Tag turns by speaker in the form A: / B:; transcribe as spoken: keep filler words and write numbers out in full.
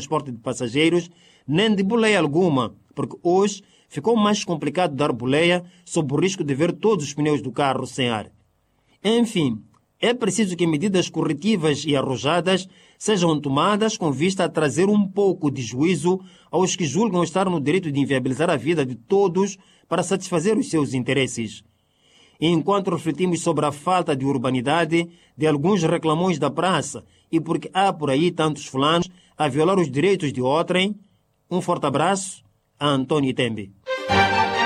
A: transporte de passageiros, nem de boleia alguma, porque hoje ficou mais complicado dar boleia sob o risco de ver todos os pneus do carro sem ar. Enfim, é preciso que medidas corretivas e arrojadas sejam tomadas com vista a trazer um pouco de juízo aos que julgam estar no direito de inviabilizar a vida de todos para satisfazer os seus interesses. Enquanto refletimos sobre a falta de urbanidade de alguns reclamões da praça e porque há por aí tantos fulanos a violar os direitos de outrem, um forte abraço a Antônio Tembe.